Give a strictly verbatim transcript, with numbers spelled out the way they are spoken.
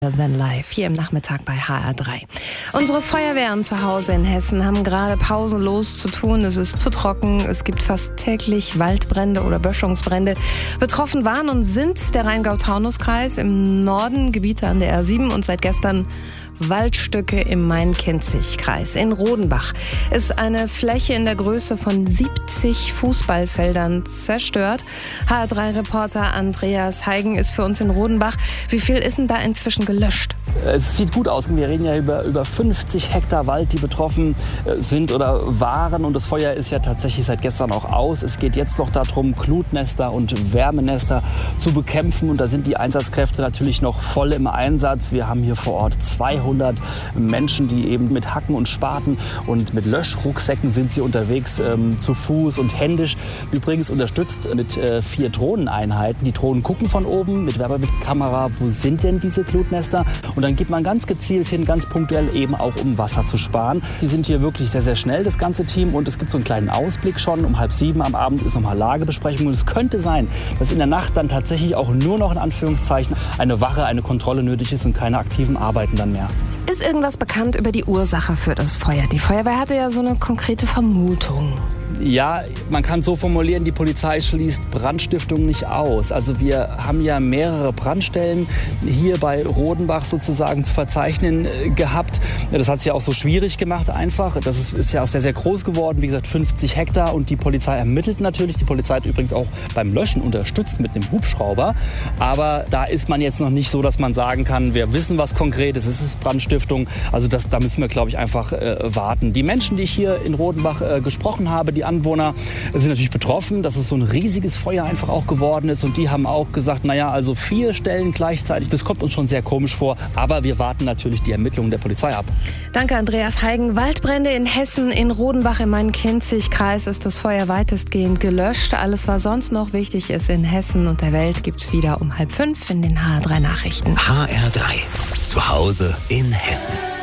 Than Life, hier im Nachmittag bei H R drei. Unsere Feuerwehren zu Hause in Hessen haben gerade pausenlos zu tun. Es ist zu trocken, es gibt fast täglich Waldbrände oder Böschungsbrände. Betroffen waren und sind der Rheingau-Taunus-Kreis, im Norden Gebiete an der R sieben und seit gestern Waldstücke im Main-Kinzig-Kreis. In Rodenbach ist eine Fläche in der Größe von siebzig Fußballfeldern zerstört. H R drei Reporter Andreas Heigen ist für uns in Rodenbach. Wie viel ist denn da inzwischen gelöscht? Es sieht gut aus. Wir reden ja über, über fünfzig Hektar Wald, die betroffen sind oder waren. Und das Feuer ist ja tatsächlich seit gestern auch aus. Es geht jetzt noch darum, Glutnester und Wärmenester zu bekämpfen. Und da sind die Einsatzkräfte natürlich noch voll im Einsatz. Wir haben hier vor Ort zweihundert Menschen, die eben mit Hacken und Spaten und mit Löschrucksäcken sind sie unterwegs, ähm, zu Fuß und händisch. Übrigens unterstützt mit äh, vier Drohneneinheiten. Die Drohnen gucken von oben mit Wärmebildkamera, wo sind denn diese Glutnester? Und dann geht man ganz gezielt hin, ganz punktuell eben auch, um Wasser zu sparen. Die sind hier wirklich sehr, sehr schnell, das ganze Team. Und es gibt so einen kleinen Ausblick schon. Um halb sieben am Abend ist nochmal Lagebesprechung. Und es könnte sein, dass in der Nacht dann tatsächlich auch nur noch in Anführungszeichen eine Wache, eine Kontrolle nötig ist und keine aktiven Arbeiten dann mehr. Ist irgendwas bekannt über die Ursache für das Feuer? Die Feuerwehr hatte ja so eine konkrete Vermutung. Ja, man kann so formulieren, die Polizei schließt Brandstiftung nicht aus. Also wir haben ja mehrere Brandstellen hier bei Rodenbach sozusagen zu verzeichnen gehabt. Das hat es ja auch so schwierig gemacht einfach. Das ist, ist ja auch sehr, sehr groß geworden. Wie gesagt, fünfzig Hektar und die Polizei ermittelt natürlich. Die Polizei hat übrigens auch beim Löschen unterstützt mit einem Hubschrauber. Aber da ist man jetzt noch nicht so, dass man sagen kann, wir wissen was Konkretes, es ist Brandstiftung. Also das, da müssen wir, glaube ich, einfach äh, warten. Die Menschen, die ich hier in Rodenbach äh, gesprochen habe, die Anwohner sind natürlich betroffen, dass es so ein riesiges Feuer einfach auch geworden ist. Und die haben auch gesagt, naja, also vier Stellen gleichzeitig, das kommt uns schon sehr komisch vor. Aber wir warten natürlich die Ermittlungen der Polizei ab. Danke, Andreas Heigen. Waldbrände in Hessen, in Rodenbach im Main-Kinzig-Kreis ist das Feuer weitestgehend gelöscht. Alles, was sonst noch wichtig ist in Hessen und der Welt, gibt's wieder um halb fünf in den H R drei Nachrichten. H R drei. Zu Hause in Hessen.